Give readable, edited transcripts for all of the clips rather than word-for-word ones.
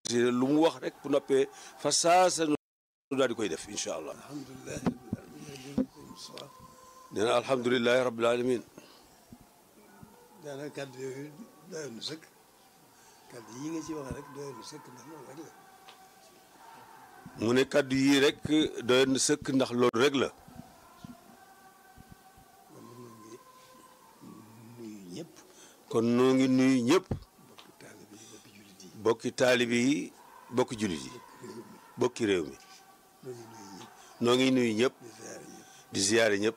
lu mu wax rek bu noppee fa saasa nu daal di koy def incha allah. nee na alhamdulilahi rabbil alamin. daanaka kàddu yooyu doyoon na sëkk kàddu yi nga ci wax rek doyoon na sëkk ndax loolu rek la. mu ne kàddu yii rek doyoon na sëkk ndax loolu rek la. kon noo ngi nuyu ñëpp. bokki taalibe yi bokki jullit yi bokki réew mi. noo ngi nuyu ñëpp. di ziyaare ñëpp.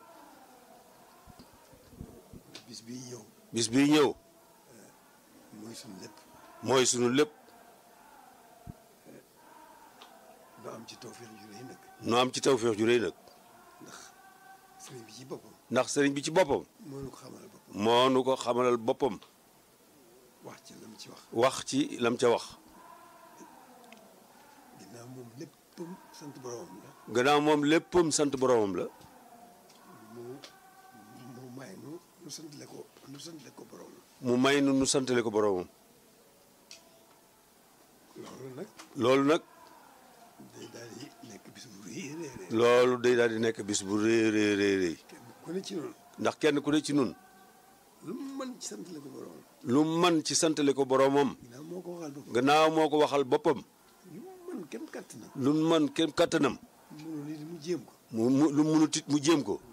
bis bii ñëw. mooy sunu lépp. mooy sunu lépp. noo am ci tawfeex ju rëy nag. noo am ci tawfeex ju rëy nag. ndax sëriñ bi ci boppam. ndax sëriñ bi ci boppam. moo nu ko xamalal boppam. moo nu ko xamalal boppam. wax ci lam ci wax. wax ci lam ca wax. ginnaaw moom léppam sant boromam la. gannaaw moom léppam sant boromam la. mu may nu santale ko boromam. mu may nu santale ko boromam. loolu nag. day daal di nekk bis bu rëy rëy. loolu day daal di nekk bis bu rëy rëy rëy. kenn ku ne ci nun. ndax kenn ku ne ci nun. lu mu mën ci santale ko boromam. lu mu mën ci santale ko boromam. gannaaw moo ko waxal boppam. gannaaw moo ko waxal boppam. lu mu mën kenn kattanam. lu mu mën kenn kattanam. mu jéem ko. lu munut it mu jéem ko.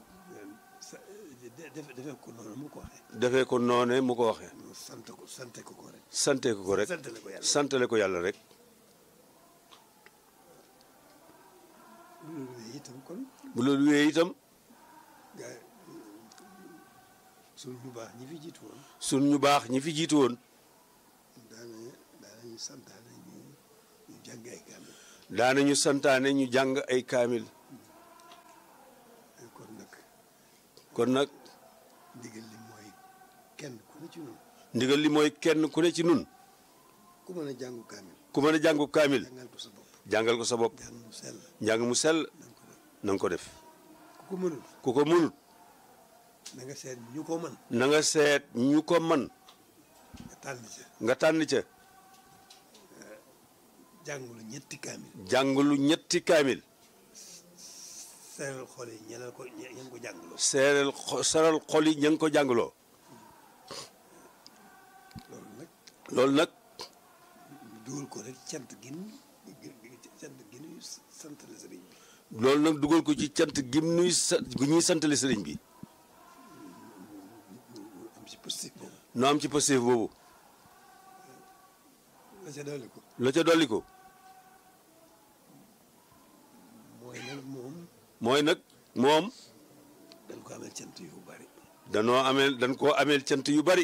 defee ko noonu mu ko waxee. defee ko noone mu ko waxee. sante ko rek. sante ko rek. santale ko yàlla rek. bu loolu wéyee itam kon. bu loolu wéyee itam. sunu ñu baax ñi fi jiitu woon. sunu ñu baax ñi fi jiitu woon. daanañu santaane ñu jàng ay kaamil. daanañu santaane ñu jàng ay kaamil. kon nag. ndigal li mooy kenn ku ne ci nun. ndigal li mooy kenn ku ne ci nun. ku mën a jàngu kaamil. ku mën a jàngu kaamil. jàngal ko sa bopp. jàngal ko sa bopp. njàng mu sell. njàng mu sell. na nga ko def. ku ko mënul. ku ko mënul. na nga seet ñu ko mën. na nga seet ñu ko mën. nga tànn ca. nga tànn ca. jàngulu ñetti kaamil. jàngulu ñetti kaamil. seeral xol yi ña ko jàngaloo. seeral xol yi ña ko jàngaloo. loolu nag. dugal ko rek cant gi ñuy santale sëriñ bi. loolu nag dugal ko ci cant gi ñuy santale sëriñ bi. am ci positif boobu. nu am ci positif boobu. la ca dolli ko. la ca dolli ko. mooy nag moom. dañ ko ameel cant yu bari. dañ koo ameel cant yu bari.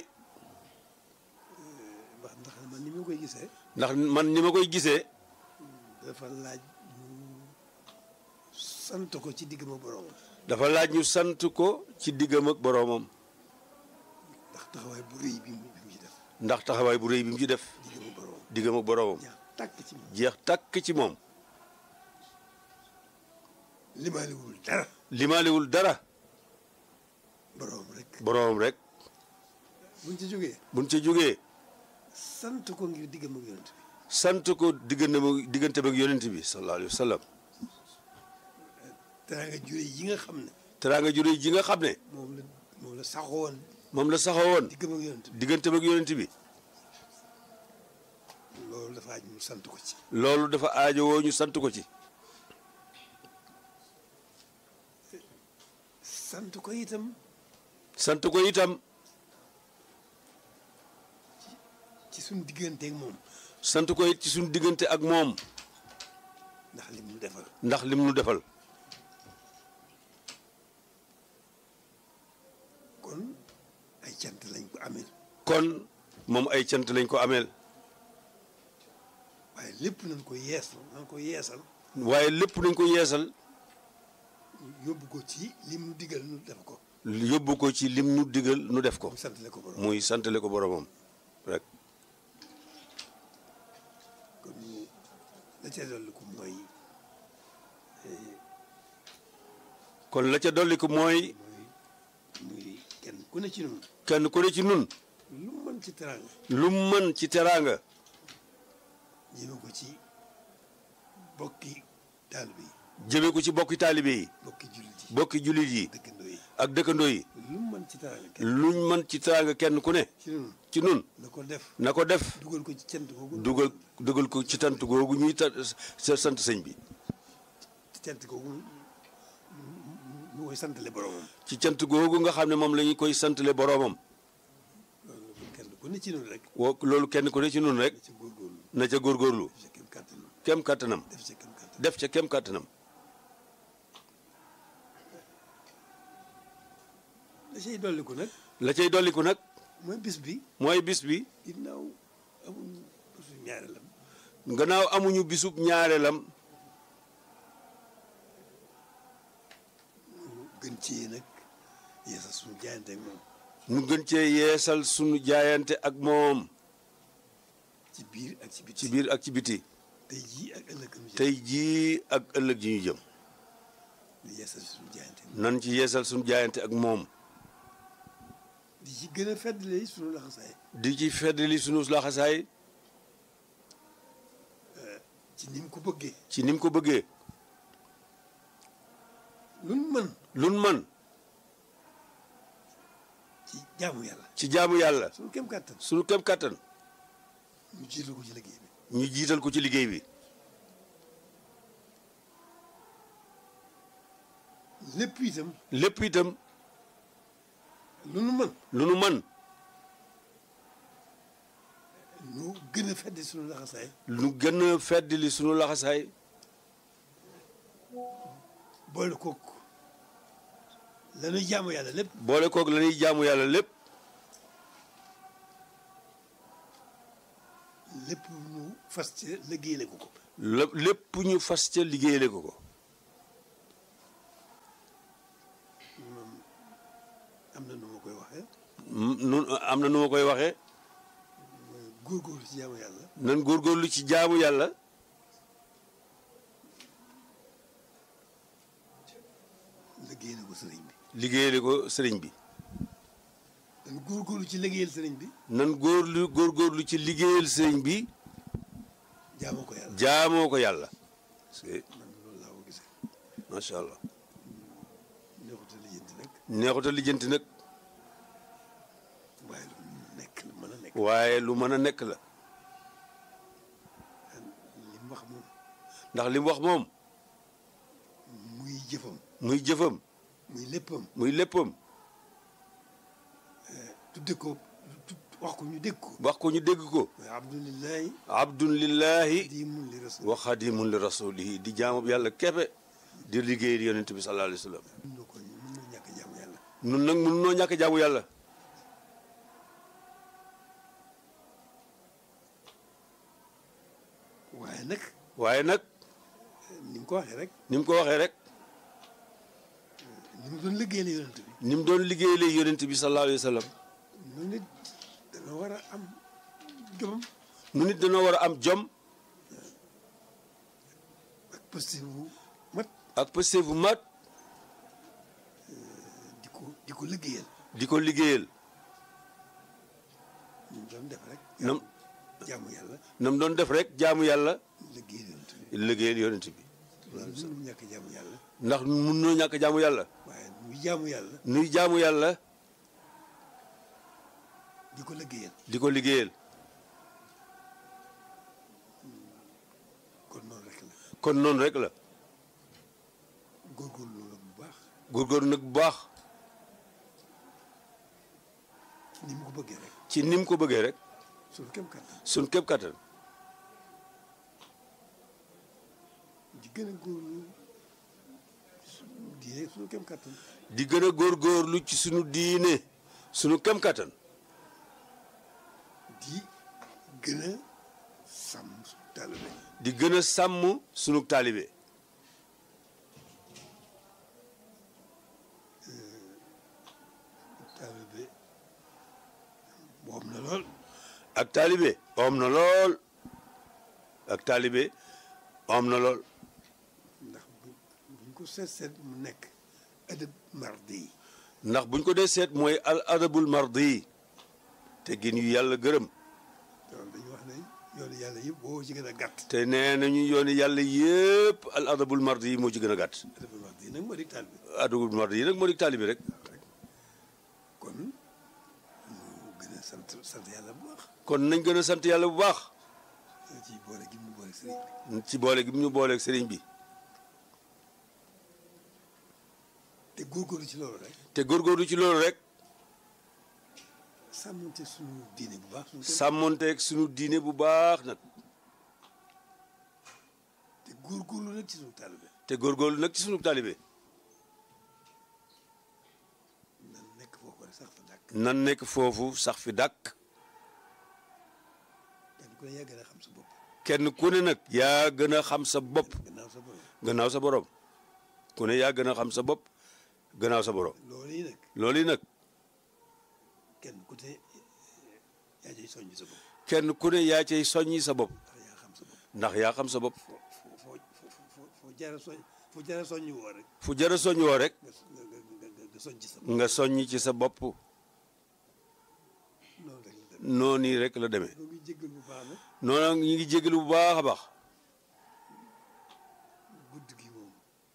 ndax man ni ma koy gisee. ndax man ni ma koy gisee. dafa laaj ñu sant ko ci diggam ak boroomam. dafa laaj ñu sant ko ci diggam ak boroomam. ndax taxawaay bu rëy bi mu ci def. ndax taxawaay bu rëy bi mu ci def. diggam ak boroomam. jeex tàkk ci moom. limaalewul dara. limaalewul dara. boroomam rek. buñ ci jógee. buñ ci jógee. sant ko ngir diggam ak yonent bi. sant ko diggante ak yonent bi sallallahu alayhi wa sallam. teraanga jure yi nga xam ne. teraanga jure ji nga xam ne. moom la saxoo woon. moom la saxoo woon. diggante ak yonent bi. loolu dafa aaj ñu sant ko ci. loolu dafa aajowoo ñu sant ko ci. sant ko itam. sant ko itam. ci suñu diggante ak moom. sant ko it ci suñu diggante ak moom. ndax lim nu defal. ndax lim nu defal. kon ay cant lañ ko ameel. kon moom ay cant lañ ko ameel. waaye lépp nañ ko yeesal. waaye lépp nañ ko yeesal. yóbbu ko ci lim nu digal nu def ko. yóbbu ko ci lim nu digal nu def ko. muy santale ko boromam. rek. kon la ca dolli ko mooy. kon la ca dolli ko mooy. muy kenn ku ne ci nun. kenn ku ne ci nun. lu mu mën ci teraanga. lu mu mën ci teraanga. jëme ko ci bokki taalibe yi jëme ko ci bokki taalibe yi bokki jullit bokki jullit yi yi dëkkandoo yi ak dëkkandoo yi lu mu mën ci teraanga kenn luñ mën ci teraanga kenn ku ne ci nun na ko def na ko def dugal ko ci cant googu dugal ko ci tant googu ñuy sant sëñ bi ci cant googu mu koy santale boromam ci cant googu nga xam ne moom la ñu koy santale boromam loolu kenn ku ne ci noonu rek loolu kenn ku ne ci nun rek ci góorgóorlu na ca góorgóorlu def ca kem kàttanam kem kàttanam def ca kem kàttanam def ca kem kàttanam la cay dolliku nag la cay dolliku nag mooy bis bi mooy bis bi ginnaaw amuñ bisu ñaareelam gannaaw amuñu bisub ñaareelam gën ci nag yeesal suñu jaayante ak moom nu gën cee yeesal sunu jaayante ak moom ci biir ak ci biti ci biir ak ci biti tey jii ak ëllëg tey jii ak ëllëg ji ñu jëm di yeesal suñu jaayante nan ci yeesal sunu jaayante ak moom di ci gën a feddali suñu laxasaay di ci feddali sunu laxasaay ci ni mu ko bëggee ci ni mu ko bëggee luñ mën lun man ci jaamu yàlla ci jaamu yàlla suñu kem kàttan sunu kem kàttan ñu jiital ko ci liggéey bi ñu jiital ko ci liggéey bi lépp itam lépp itam lu nu mën lu nu man ñu gën a feddi suñu laxasaay lu gën a feddali sunu laxasaay boole kook la ñuy jaamu yàlla lépp boole kook la ñuy jaamu yàlla lépp lépp ñu fas ci liggéeyale ko ko lépp ñu fas ca liggéeyale ko am na nu ma koy waxee nun am na nu ma koy waxee mooy góorgóorlu ci jaamu yàlla nan góorgóorlu ci jaamu yàlla liggéeyale ko sëriñ bi liggéeyale ko sëriñ bi nan góorgóorlu ci liggéeyal sëriñ bi nan góorgóorlu ci liggéeyal sëriñ bi jaamoo ko yàlla jaamoo ko yàlla man loolu laa ko gisee macha allah neexuta lijjanti nag neexuta lijjanti nag waaye lu nekk lu mën a nekk waaye lu mën a nekk la li mu wax moom ndax li mu wax moom muy jëfam muy jëfam muy léppam muy léppam tudde ko wax ko ñu dégg ko wax ko ñu dégg ko mooy abdulillahi abdun lillahi xadimun li rasul wa xadimun li rasulihi di jaamab yàlla keppe di liggéey di yonent bi sallallahu alayhi wa sallam mën na ñàkk jaamu yàlla nun nag mun noo ñàkk jaamu yàlla waaye nag ni mu ko waxee rek ni mu ko waxee rek ni mu doon liggéeyale yonent bi ni mu doon liggéeyale yonent bi sallallahu alayhi wa sallam nu nit dana war a am jomam nu nit dañoo war a am jom ak posté bu mat ak pëste bu mat di ko liggéeyal di ko liggéeyal ñu doon def rek nam jaamu yàlla nam doon def rek jaamu yàlla liggéeyal yonent bi liggéeyal yonent bi loolu mënu ñàkk jaamu yàlla ndax mun noo ñàkk jaamu yàlla waaye muy jaamu yàlla nuy jaamu yàlla di ko liggéeyal di ko liggéeyal kon noonu rek la kon noonu rek la góorgóorlu loolu bu baax góorgóorlu nag bu baax ni mu ko bëggee rek ci ni mu ko bëggee rek suñu kem kàttan suñ képp kattan di gën a góorlu diine suñu kem kàttan di gën a góorgóorlu ci sunu diine sunu kem kattan di gën a sàmm suñu taalibe di gën a sàmm sunu taalibe taalibe boobu na lool ak taalibe om na lool ak taalibe om na lool ndax buñ ko seet mu nekk adab mardi yi ndax buñ ko dee seet mooy al adabul mardi te gin yu yàlla gërëm loolu dañu wax ne yoonu yàlla yëpp boo ci gën a gàtt. te nee nañu yooni yàlla yëpp al adabul mardi yi moo ci gën a gàtt. adabul mardi yi nag moo di taal bi. adabul mardi yi nag moo di taalibi rek. kon ñu gën a sant yàlla bu baax. kon nañ gën a sant yàlla bu baax. ci boole gi mu boole sëriñ bi. ci boole gi mu ñu booleeg sëriñ bi. te góorgóorlu ci loolu rek. te góorgóorlu ci loolu rek. sàmmonte suñu diine bu baax. sàmmonteeg suñu diine bu baax nag. te góorgóorlu nag ci suñu taalibe. te góorgóorlu nag ci suñu taalibe. nan nekk foofu rek sax fa dàkk. nan nekk foofu sax fi dàkk. kenn ku ne yaa gën a xam sa bopp. kenn ku ne nag yaa gën a xam sa bopp. gannaaw sa borom. gannaaw sa borom. ku ne yaa gën a xam sa bopp. gannaaw sa borom. loolu yi nag. loolu yi nag. kenn ku ne yaa cay soññ sa bopp. kenn ku ne yaa cay soññi sa bopp. ndax yaa xam sa bopp. ndax yaa xam sa bopp. foo jara soññ woo rek. fu jara soññ woo rek. nga soññ ci sa bopp. nga soññ ci sa bopp. noonu rek la demee. ñoo ngi jéggal bu baax nag. noonu ñu ngi jégalu bu baax a baax. guddi gi moom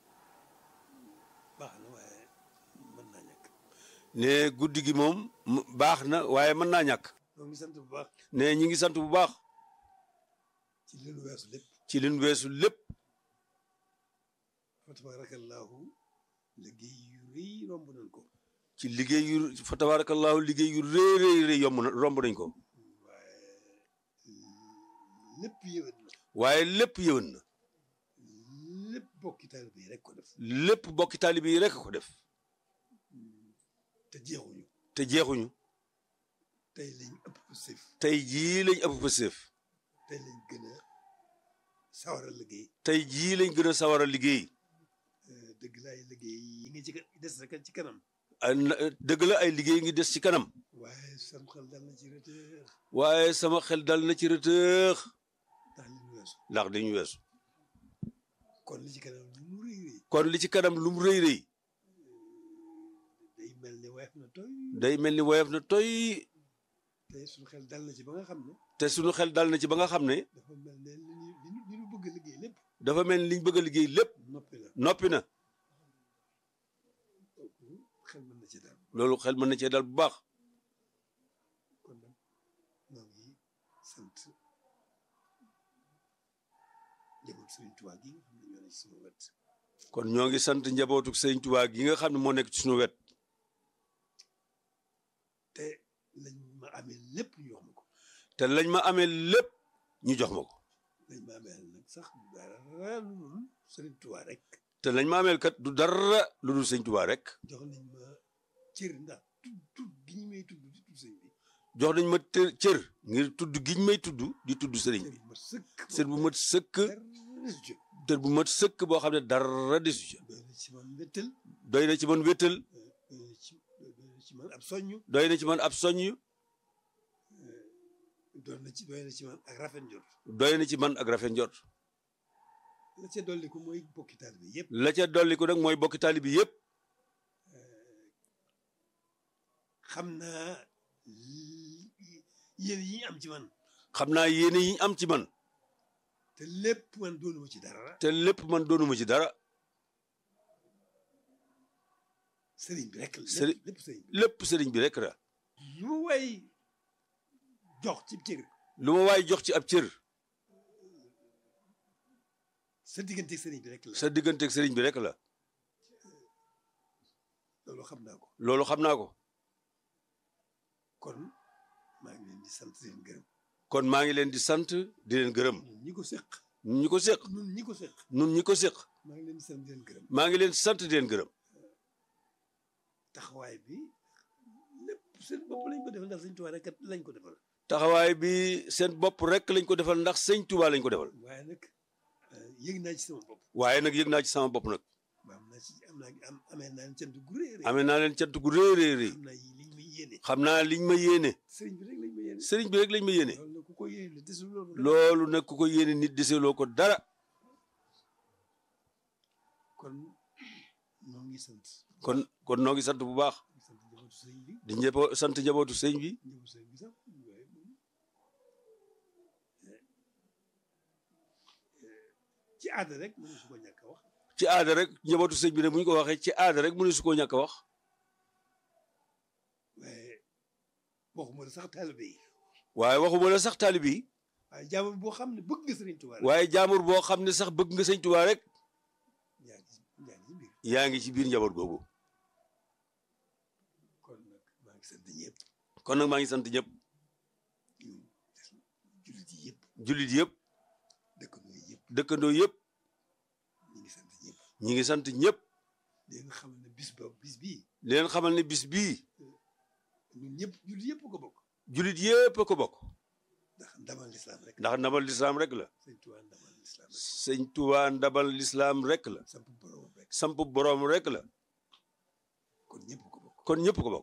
baax na waaye mën naa ñàkk. ne guddi gi moom baax na waaye mën naa ñàkk. ñoo ngi sant bu baax. ne ñi ngi sant bu baax. ci li nu weesu lépp. ci li nu weesu lépp. fa tabaarakallaahu liggéey yu rëy romb nañ ko. ci liggéey yu fa tabaarakallaahu liggéey yu rëy rëy yomb na romb nañ ko. waaye lépp yëwén na. waaye lépp yëwén na. lépp bokki taalibe yi rek ko def. lépp bokki taalibe yi rek ko def. te jeexuñu. te jeexuñu. tey lañ ëpp pësëf. tey jii lañ ëpp pësëf. tey lañ gën a sawar a liggéey. tey jii lañ gën a sawar a liggéey. dëgg la ay liggéey yi nga ci des rek ci kanam. dëgg la ay liggéey ngi des ci kanam. waaye sama xel dal na ci rëtëx. waaye sama xel dal na ci rëtëx. ndax li ñu weesu. ndax li ñu weesu. kon li ci kanam lu mu rëy rëy. kon li ci kanam lu mu rëy rëy. day mel ni woyof na toy. day mel ni woyof na toy. te suñu xel dal na ci ba nga xam ne. te suñu xel dal na ci ba nga xam ne. dafa mel ne li ñu bëgg a liggéey lépp. dafa mel ni liñ bëgg a liggéey lépp. noppi na noppi na. xel mën na ci dal. loolu xel mën na cee dal bu baax. kon nag ñoo ngi sant njabootu Sëriñ Tuubaa gi nga xam ne ñoo ne ci sama wet. kon ñoo ngi sant njabootu Sëriñ Tuubaa gi nga xam ne moo nekk ci suñu wet. te lañ ma amee lépp ñu jox ma ko. te lañ ma amee lépp ñu jox ma ko. lañ ma amee nag sax dara lu dul Sëriñ Tuubaa rek. te lañ ma ameel kat du dara lu dul Sëriñ Tuubaa rek. jox nañ ma cër ndax tudd gi ñu may tudd di tudd sëñ bi. jox nañ ma cër ngir tudd giñ may tudd di tudd sëriñ bi. cër bu mat sëkk. cër bu mat sëkk boo xam ne dara desu ca. doy na ci man wéttal. doy na ci man wéttal. doy na ci man ab soññ. doy na ci man ab soññ. doy na ci man ak rafet njort. doy na ci man ak rafet njort. la ca dolliku mooy bokki taalibe yëpp. la ca dolliku nag mooy bokki taalibe yëpp. xam naa yéen yi ñu am ci man. xam naa yéen yi ñu am ci man. te lépp man doonuma ci dara. te lépp man doonuma ci dara. sëriñ bi rek la. lépp sëriñ bi lépp sëriñ bi rek la. lu ma waay jox ci cër. lu ma waay jox ci ab cër. sa digganteeg sëriñ bi rek la. sa digganteeg sëriñ bi rek la. loolu xam naa ko. loolu xam naa ko. kon maa ngi leen di sant di leen gërëm. kon maa ngi leen di sant di leen gërëm. ñun ñi ko seq. ñun ñi ko seq. ñun ñi ko seq. ñun ñi ko seq. maa ngi leen di sant di leen gërëm. maa ngi leen sant di leen gërëm. taxawaay bi lépp seen bopp lañ ko defal ndax sëñ Tuubaa rek lañ ko defal. taxawaay bi seen bopp rek lañ ko defal ndax sëñ Tuubaa lañ ko defal. waaye nag yëg naa ci sama bopp. waaye nag yëg naa ci sama bopp nag. amee naa leen cant gu rëy rëy. amee naa leen cant gu rëy rëy rëy. xam naa liñ ma yéene. xam naa liñ ma yéene. sëriñ bi rek lañ ma yéene. sëriñ bi rek lañ ma yéene. loolu nag ku ko yéene desuloo ko. loolu nag ku ko yéene nit deseloo ko dara. kon noo ngi sant. kon noo ngi sant bu baax. di sant njabootu sëñ bi. aada rek mënu su ko ñàkk a wax. ci aada rek njabootu sëñ bi ne bu ñu ko waxee ci aada rek mënu su koo ñàkk a wax. waaye waxuma la sax taalibe yi. waaye waxuma la sax taalibe yi. waaye jaamur boo xam ne bëgg nga sëriñ Tuubaa rek. waaye jaamur boo xam ne sax bëgg nga sëñ Tuubaa rek. yaa ngi ci biir. yaa ngi ci biir njaboot googu. kon nag maa ngi sant ñëpp. kon nag maa ngi sant ñëpp. jullit yi yëpp. jullit yëpp. dëkkandoo yëpp. dëkkandoo yëpp. ñu ngi sant ñëpp. ñi ngi sant ñëpp. leen xamal ne bis bii. leen xamal ne bis bii. ñun ñëpp jullit yëpp ko bokk. jullit yëpp a ko bokk. ndax ndamal lislaam rek. ndax ndamal lislaam rek la. sëñ Tuubaa ndamal lislaam rek. sëñ Tuubaa ndabal lislaam rek la. samp borom rek. samp borom rek la. kon ñëpp ko bokk. kon ñëpp ko bokk.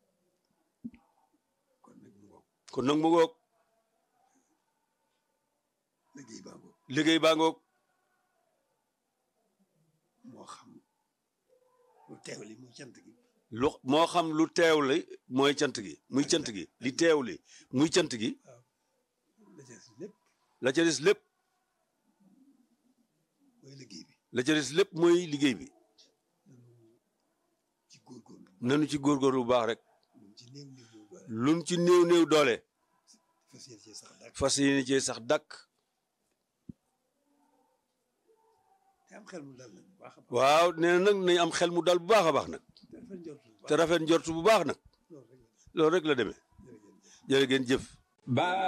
kon nag mu ngoog. kon nag mu ngoog. liggéey baa ngoog. liggéey baa ngoog. moo xam lu teewli muy cant gi. moo xam lu teewli mooy cant gi muy cant gi li teewli muy cant gi. waaw la ca des lépp. la ca des lépp. mooy liggéey bi. la ca des lépp mooy liggéey bi. ci góorgóorlu. nanu ci góorgóorlu bu baax rek. luñ ci néew doole. luñ ci néew néew doole. fas yéene cee sax dàkk. fas yéene cee sax dàkk. te am xel mu dal nag bu baax a baax. waaw nee na nag nañ am xel mu dal bu baax a baax nag. te rafet njort bu baax nag. loolu rek la demee. jërë ngeen jëf.